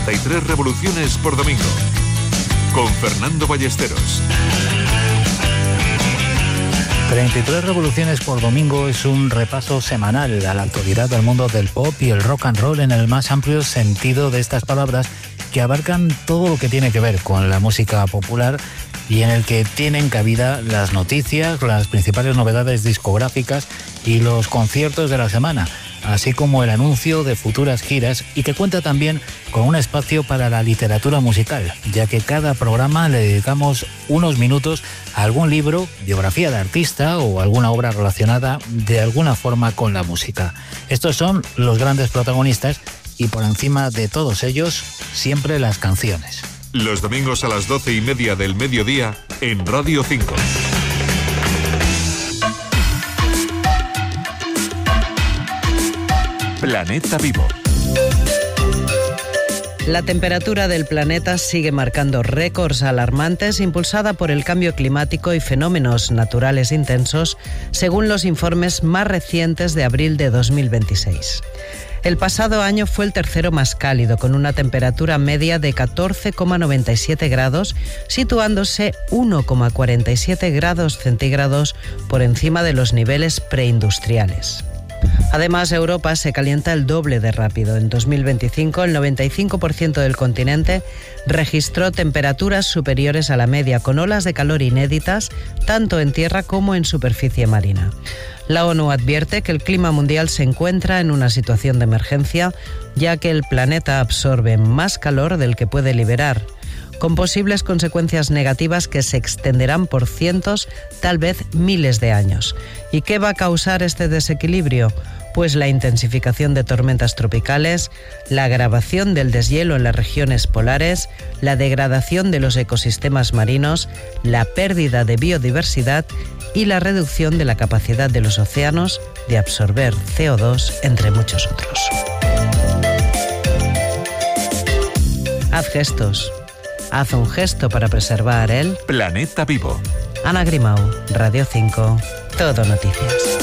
33 revoluciones por domingo. Con Fernando Ballesteros. 33 revoluciones por domingo es un repaso semanal a la actualidad del mundo del pop y el rock and roll en el más amplio sentido de estas palabras, que abarcan todo lo que tiene que ver con la música popular y en el que tienen cabida las noticias, las principales novedades discográficas y los conciertos de la semana, así como el anuncio de futuras giras, y que cuenta también con un espacio para la literatura musical, ya que cada programa le dedicamos unos minutos a algún libro, biografía de artista o alguna obra relacionada de alguna forma con la música. Estos son los grandes protagonistas y por encima de todos ellos, siempre las canciones. Los domingos a las 12:30 del mediodía en Radio 5. Planeta Vivo. La temperatura del planeta sigue marcando récords alarmantes, impulsada por el cambio climático y fenómenos naturales intensos, según los informes más recientes de abril de 2026. El pasado año fue el tercero más cálido, con una temperatura media de 14,97 grados, situándose 1,47 grados centígrados por encima de los niveles preindustriales. Además, Europa se calienta el doble de rápido. En 2025, el 95% del continente registró temperaturas superiores a la media, con olas de calor inéditas, tanto en tierra como en superficie marina. La ONU advierte que el clima mundial se encuentra en una situación de emergencia, ya que el planeta absorbe más calor del que puede liberar, con posibles consecuencias negativas que se extenderán por cientos, tal vez miles de años. ¿Y qué va a causar este desequilibrio? Pues la intensificación de tormentas tropicales, la agravación del deshielo en las regiones polares, la degradación de los ecosistemas marinos, la pérdida de biodiversidad y la reducción de la capacidad de los océanos de absorber CO2, entre muchos otros. Haz gestos. Haz un gesto para preservar el Planeta Vivo. Ana Grimau, Radio 5, Todo Noticias.